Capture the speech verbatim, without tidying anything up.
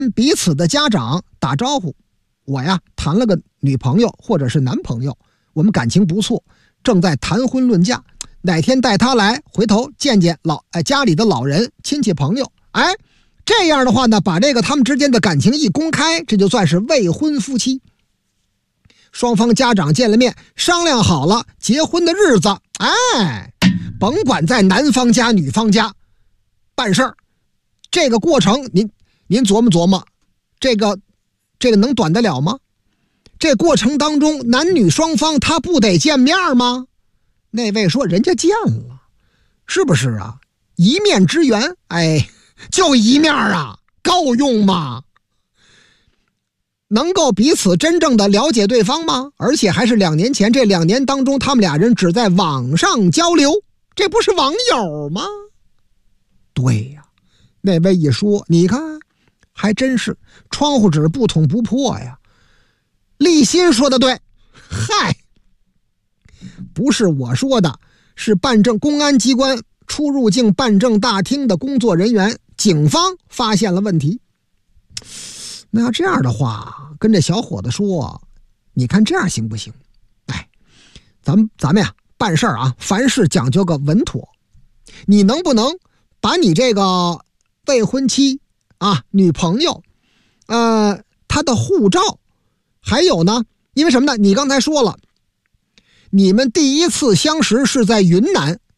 彼此的家长打招呼，我呀谈了个女朋友或者是男朋友，我们感情不错，正在谈婚论嫁，哪天带他来，回头见见老哎家里的老人亲戚朋友，哎，这样的话呢，把这个他们之间的感情一公开，这就算是未婚夫妻。双方家长见了面，商量好了结婚的日子，哎，甭管在男方家女方家办事儿，这个过程您您琢磨琢磨，这个这个能短得了吗？这过程当中男女双方他不得见面吗？那位说人家见了，是不是啊？一面之缘，哎，就一面啊，够用吗？能够彼此真正的了解对方吗？而且还是两年前，这两年当中他们俩人只在网上交流，这不是网友吗？对呀，那位一说，你看还真是窗户纸不捅不破呀。立新说的对，嗨，不是我说的，是办证公安机关出入境办证大厅的工作人员，警方发现了问题。那要这样的话，跟这小伙子说，你看这样行不行？哎，咱们咱们呀办事儿啊，凡事讲究个稳妥。你能不能把你这个未婚妻啊、女朋友，呃，她的护照，还有呢，因为什么呢？你刚才说了，你们第一次相识是在云南，